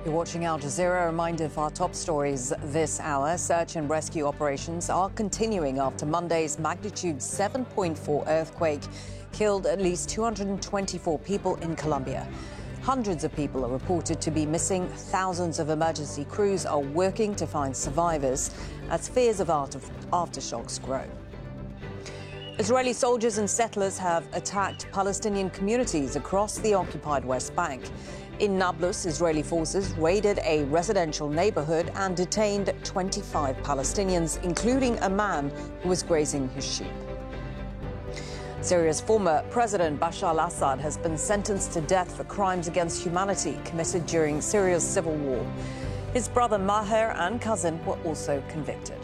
You're watching Al Jazeera. A reminder of our top stories this hour. Search and rescue operations are continuing after Monday's magnitude 7.4 earthquake killed at least 224 people in Colombia. Hundreds of people are reported to be missing. Thousands of emergency crews are working to find survivors as fears of aftershocks grow. Israeli soldiers and settlers have attacked Palestinian communities across the occupied West Bank. In Nablus, Israeli forces raided a residential neighborhood and detained 25 Palestinians, including a man who was grazing his sheep. Syria's former president Bashar al-Assad has been sentenced to death for crimes against humanity committed during Syria's civil war. His brother Maher and cousin were also convicted.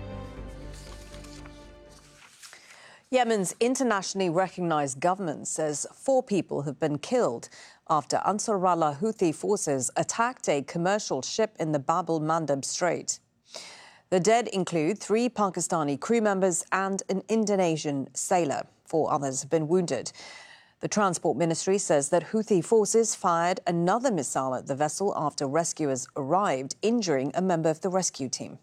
Yemen's internationally recognized government says 4 people have been killed after Ansarullah Houthi forces attacked a commercial ship in the Bab el-Mandeb Strait. The dead include 3 Pakistani crew members and an Indonesian sailor. 4 others have been wounded. The Transport Ministry says that Houthi forces fired another missile at the vessel after rescuers arrived, injuring a member of the rescue team.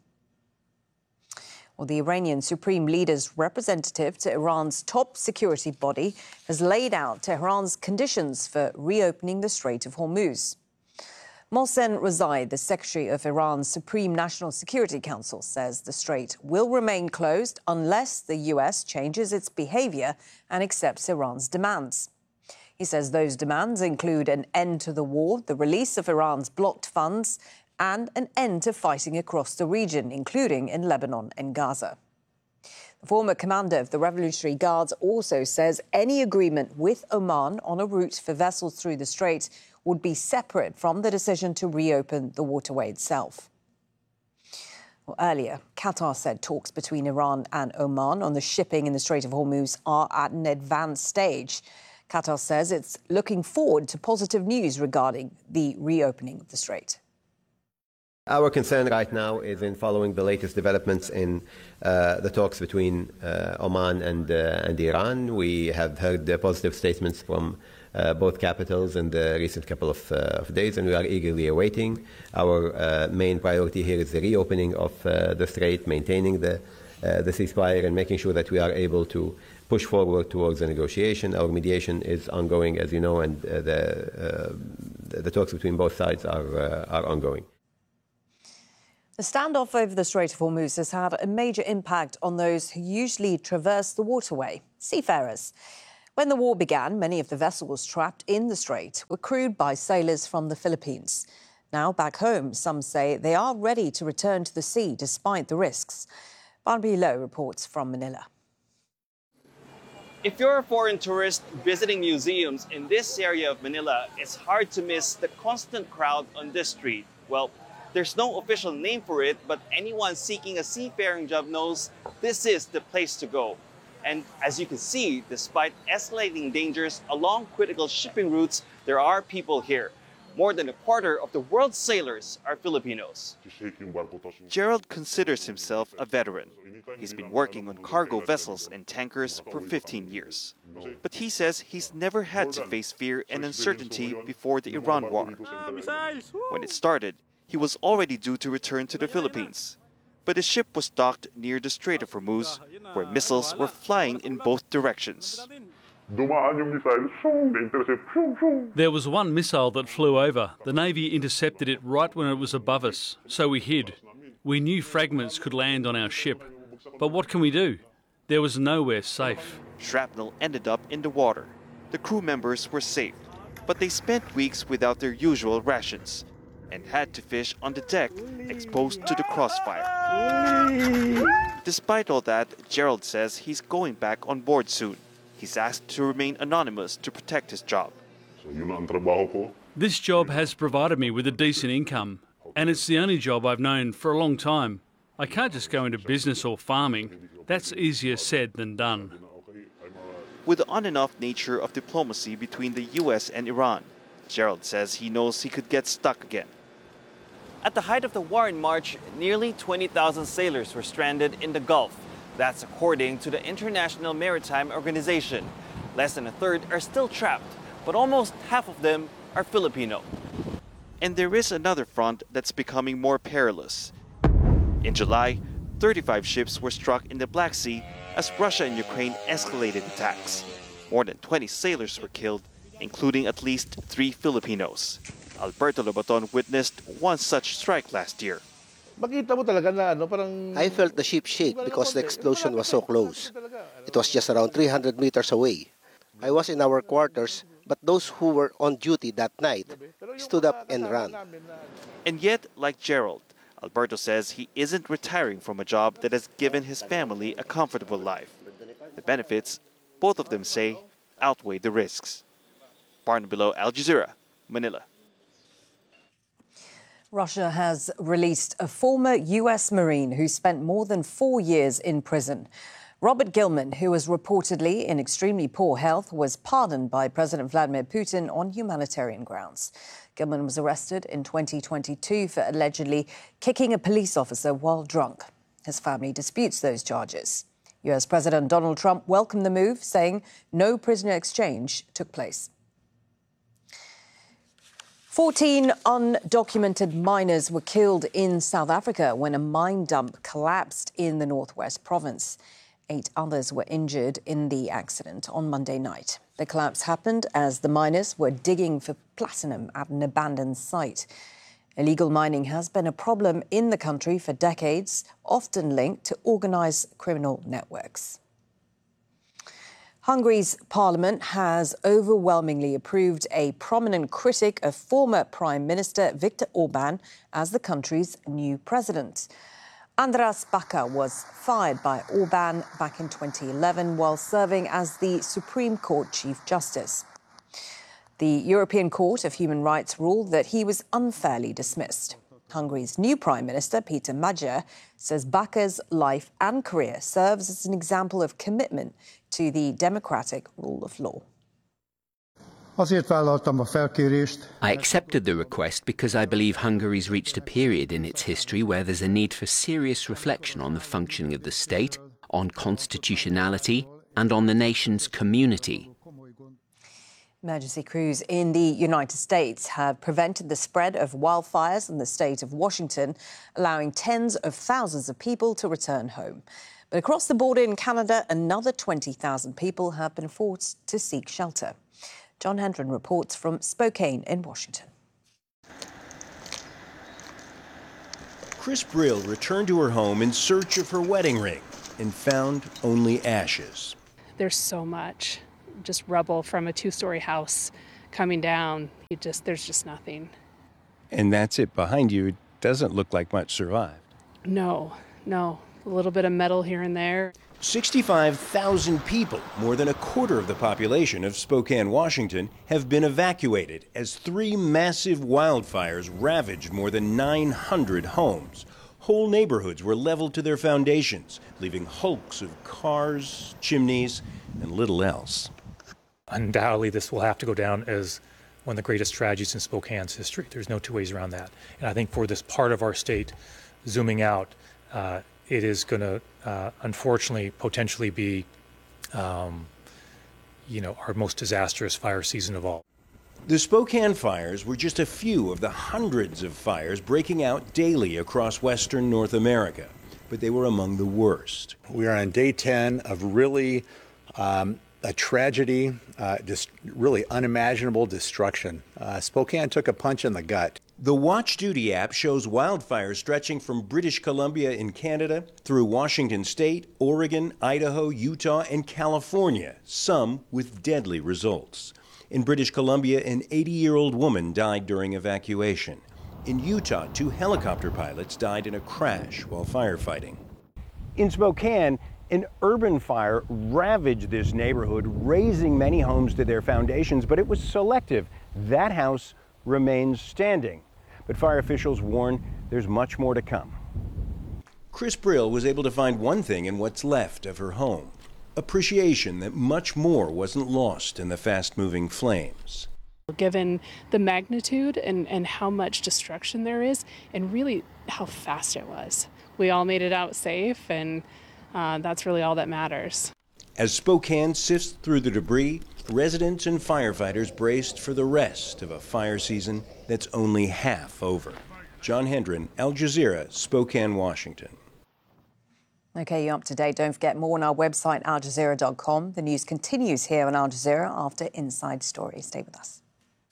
Well, the Iranian Supreme Leader's representative to Iran's top security body has laid out Tehran's conditions for reopening the Strait of Hormuz. Mohsen Rezai, the Secretary of Iran's Supreme National Security Council, says the strait will remain closed unless the US changes its behaviour and accepts Iran's demands. He says those demands include an end to the war, the release of Iran's blocked funds, and an end to fighting across the region, including in Lebanon and Gaza. The former commander of the Revolutionary Guards also says any agreement with Oman on a route for vessels through the strait would be separate from the decision to reopen the waterway itself. Well, earlier, Qatar said talks between Iran and Oman on the shipping in the Strait of Hormuz are at an advanced stage. Qatar says it's looking forward to positive news regarding the reopening of the strait. Our concern right now is in following the latest developments in the talks between Oman and Iran. We have heard positive statements from both capitals in the recent couple of days, and we are eagerly awaiting. Our main priority here is the reopening of the strait, maintaining the ceasefire, and making sure that we are able to push forward towards a negotiation. Our mediation is ongoing, as you know, and the talks between both sides are ongoing. The standoff over the Strait of Hormuz has had a major impact on those who usually traverse the waterway, seafarers. When the war began, many of the vessels trapped in the strait were crewed by sailors from the Philippines. Now, back home, some say they are ready to return to the sea despite the risks. Barbie Lowe reports from Manila. If you're a foreign tourist visiting museums in this area of Manila, it's hard to miss the constant crowd on this street. Well, there's no official name for it, but anyone seeking a seafaring job knows this is the place to go. And as you can see, despite escalating dangers along critical shipping routes, there are people here. More than a quarter of the world's sailors are Filipinos. Gerald considers himself a veteran. He's been working on cargo vessels and tankers for 15 years. But he says he's never had to face fear and uncertainty before the Iran war. When it started, he was already due to return to the Philippines. But his ship was docked near the Strait of Hormuz, where missiles were flying in both directions. There was one missile that flew over. The Navy intercepted it right when it was above us, so we hid. We knew fragments could land on our ship. But what can we do? There was nowhere safe. Shrapnel ended up in the water. The crew members were safe, but they spent weeks without their usual rations and had to fish on the deck, exposed to the crossfire. Despite all that, Gerald says he's going back on board soon. He's asked to remain anonymous to protect his job. This job has provided me with a decent income, and it's the only job I've known for a long time. I can't just go into business or farming. That's easier said than done. With the on and off nature of diplomacy between the US and Iran, Gerald says he knows he could get stuck again. At the height of the war in March, nearly 20,000 sailors were stranded in the Gulf. That's according to the International Maritime Organization. Less than a third are still trapped, but almost half of them are Filipino. And there is another front that's becoming more perilous. In July, 35 ships were struck in the Black Sea as Russia and Ukraine escalated attacks. More than 20 sailors were killed, including at least 3 Filipinos. Alberto Lobaton witnessed one such strike last year. I felt the ship shake because the explosion was so close. It was just around 300 meters away. I was in our quarters, but those who were on duty that night stood up and ran. And yet, like Gerald, Alberto says he isn't retiring from a job that has given his family a comfortable life. The benefits, both of them say, outweigh the risks. Barnabelow, Al Jazeera, Manila. Russia has released a former U.S. Marine who spent more than 4 years in prison. Robert Gilman, who was reportedly in extremely poor health, was pardoned by President Vladimir Putin on humanitarian grounds. Gilman was arrested in 2022 for allegedly kicking a police officer while drunk. His family disputes those charges. U.S. President Donald Trump welcomed the move, saying no prisoner exchange took place. 14 undocumented miners were killed in South Africa when a mine dump collapsed in the northwest province. 8 others were injured in the accident on Monday night. The collapse happened as the miners were digging for platinum at an abandoned site. Illegal mining has been a problem in the country for decades, often linked to organised criminal networks. Hungary's parliament has overwhelmingly approved a prominent critic of former Prime Minister Viktor Orban as the country's new president. András Baka was fired by Orban back in 2011 while serving as the Supreme Court Chief Justice. The European Court of Human Rights ruled that he was unfairly dismissed. Hungary's new Prime Minister, Peter Magyar, says Baka's life and career serves as an example of commitment to the democratic rule of law. I accepted the request because I believe Hungary's reached a period in its history where there's a need for serious reflection on the functioning of the state, on constitutionality, and on the nation's community. Emergency crews in the United States have prevented the spread of wildfires in the state of Washington, allowing tens of thousands of people to return home. But across the border in Canada, another 20,000 people have been forced to seek shelter. John Hendren reports from Spokane in Washington. Chris Brill returned to her home in search of her wedding ring and found only ashes. There's so much. Just rubble from a 2-story house coming down. There's just nothing. And that's it behind you. It doesn't look like much survived. No. A little bit of metal here and there. 65,000 people, more than a quarter of the population of Spokane, Washington, have been evacuated as 3 massive wildfires ravaged more than 900 homes. Whole neighborhoods were leveled to their foundations, leaving hulks of cars, chimneys, and little else. Undoubtedly, this will have to go down as one of the greatest tragedies in Spokane's history. There's no 2 ways around that. And I think for this part of our state, zooming out, it is going to, unfortunately, potentially be, our most disastrous fire season of all. The Spokane fires were just a few of the hundreds of fires breaking out daily across western North America, but they were among the worst. We are on day 10 of really a tragedy, just really unimaginable destruction. Spokane took a punch in the gut. The Watch Duty app shows wildfires stretching from British Columbia in Canada through Washington State, Oregon, Idaho, Utah, and California, some with deadly results. In British Columbia, an 80-year-old woman died during evacuation. In Utah, 2 helicopter pilots died in a crash while firefighting. In Spokane, an urban fire ravaged this neighborhood, razing many homes to their foundations, but it was selective. That house remains standing. But fire officials warn there's much more to come. Chris Brill was able to find one thing in what's left of her home: appreciation that much more wasn't lost in the fast-moving flames. Given the magnitude and how much destruction there is, and really how fast it was. We all made it out safe, and that's really all that matters. As Spokane sifts through the debris, residents and firefighters braced for the rest of a fire season that's only half over. John Hendren, Al Jazeera, Spokane, Washington. OK, you're up to date. Don't forget more on our website, aljazeera.com. The news continues here on Al Jazeera after Inside Story. Stay with us.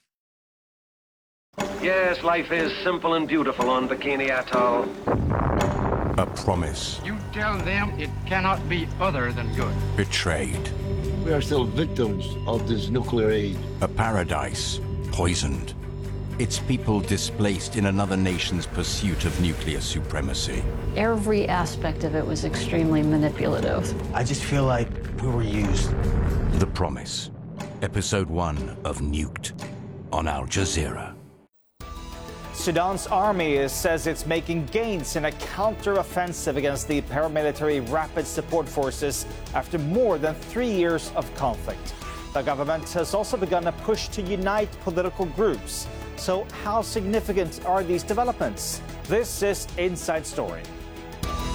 Yes, life is simple and beautiful on Bikini Atoll. A promise. You tell them it cannot be other than good. Betrayed. We are still victims of this nuclear aid. A paradise poisoned. Its people displaced in another nation's pursuit of nuclear supremacy. Every aspect of it was extremely manipulative. I just feel like we were used. The Promise. Episode 1 of Nuked on Al Jazeera. Sudan's army says it's making gains in a counter-offensive against the paramilitary Rapid Support Forces after more than 3 years of conflict. The government has also begun a push to unite political groups. So how significant are these developments? This is Inside Story.